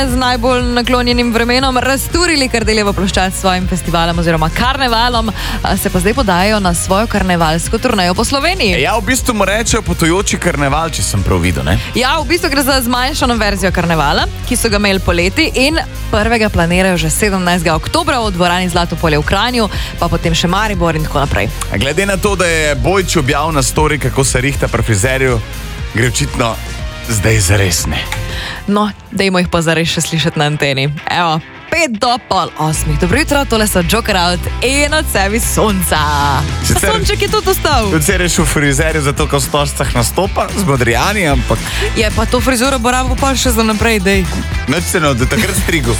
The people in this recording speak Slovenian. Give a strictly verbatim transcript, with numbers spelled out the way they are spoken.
z najbolj naklonjenim vremenom razturili Kardeljevo ploščad s svojim festivalom oziroma karnevalom, se pa zdaj podajajo na svojo karnevalsko turnejo po Sloveniji. Ja, v bistvu mu rečejo potujoči karneval, če sem prav videl, ne? Ja, v bistvu gre za zmanjšano verzijo karnevala, ki so ga imeli poleti in prvega planirajo že sedemnajstega oktobra v dvorani Zlatopolje v Kranju, pa potem še Maribor in tako naprej. Glede na to, da je Bojč objavil na story, kako se rihta pri frizerju, gre očitno zdaj zares ne. No, dajmo jih pa zares še slišati na anteni. Evo, pet do pol osmih. Dobro jutro, tole so Joker Out in od sebi sonca. Sicer- Sonček je tudi ostal. Tudi se je rešil frizerju, zato ko v stožcah nastopa z Modrijani, ampak Je pa to frizuro bo rabo pa še za naprej, dej. nič se ne, da takrat strigu.